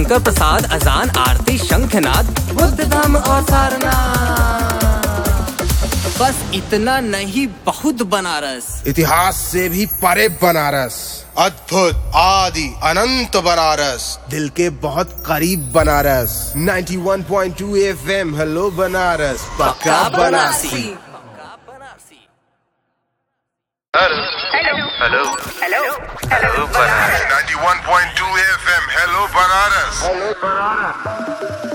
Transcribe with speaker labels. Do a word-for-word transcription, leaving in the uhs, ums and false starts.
Speaker 1: शंकर प्रसाद, अजान, आरती, शंखनाद, बुद्ध धाम और सारनाथ। बस इतना नहीं, बहुत बनारस।
Speaker 2: इतिहास से भी परे बनारस,
Speaker 3: अद्भुत, आदि, अनंत बनारस,
Speaker 2: दिल के बहुत करीब बनारस। इक्यानवे पॉइंट दो एफ एम, हेलो बनारस, पक्का Banarasi.
Speaker 4: Hello hello hello hello hello Banaras.
Speaker 3: इक्यानवे पॉइंट दो एफ एम, हेलो बनारस।